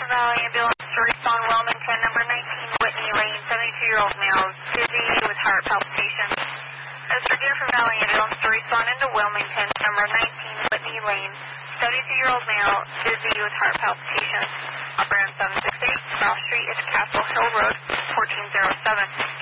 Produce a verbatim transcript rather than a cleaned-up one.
Valley Ambulance to respond Wilmington, number nineteen Whitney Lane, seventy-two-year-old male, dizzy with heart palpitations. This is for Deerfield Valley Ambulance to respond into Wilmington, number nineteen Whitney Lane, seventy-two-year-old male, dizzy with heart palpitations. Operator seven six eight, Cross Street is Castle Hill Road, fourteen oh seven.